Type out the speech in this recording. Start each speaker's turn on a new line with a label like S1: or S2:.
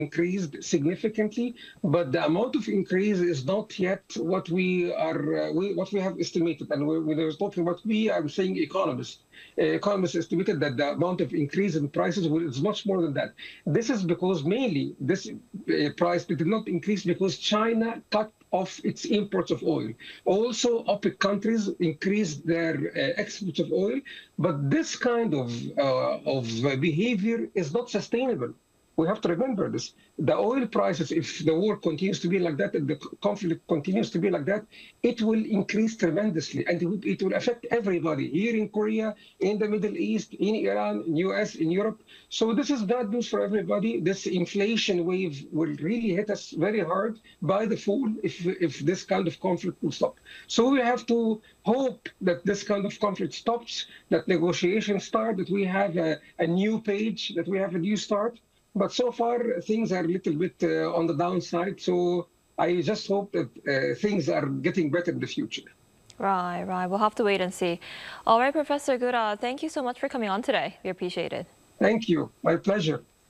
S1: increased significantly, but the amount of increase is not yet what we are what we have estimated. And when I was talking about we, I'm saying economists. Economists estimated that the amount of increase in prices is much more than that. This is because mainly this price did not increase because China cut off its imports of oil. Also, OPEC countries increased their exports of oil, but this kind of behavior is not sustainable. We have to remember this. The oil prices, if the war continues to be like that, if the conflict continues to be like that, it will increase tremendously, and it will affect everybody here in Korea, in the Middle East, in Iran, in US, in Europe. So this is bad news for everybody. This inflation wave will really hit us very hard by the fall if this kind of conflict will stop. So we have to hope that this kind of conflict stops, that negotiations start, that we have a new page, that we have a new start. But so far, things are a little bit on the downside. So I just hope that things are getting better in the future.
S2: Right, right. We'll have to wait and see. All right, Professor Gura, thank you so much for coming on today. We appreciate it.
S1: Thank you. My pleasure.